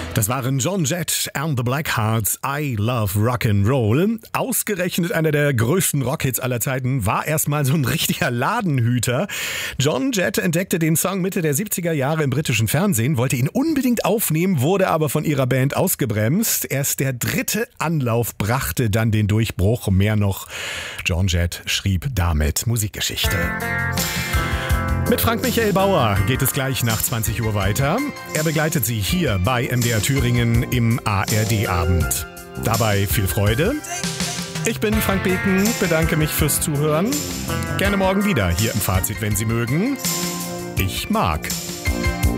Das waren Joan Jett and the Blackhearts, I Love Rock'n'Roll. Ausgerechnet einer der größten Rockhits aller Zeiten war erstmal so ein richtiger Ladenhüter. Joan Jett entdeckte den Song Mitte der 70er Jahre im britischen Fernsehen, wollte ihn unbedingt aufnehmen, wurde aber von ihrer Band ausgebremst. Erst der dritte Anlauf brachte dann den Durchbruch. Mehr noch, Joan Jett schrieb damit Musikgeschichte. Mit Frank Michael Bauer geht es gleich nach 20 Uhr weiter. Er begleitet Sie hier bei MDR Thüringen im ARD-Abend. Dabei viel Freude. Ich bin Frank Beken, bedanke mich fürs Zuhören. Gerne morgen wieder hier im Fazit, wenn Sie mögen. Ich mag.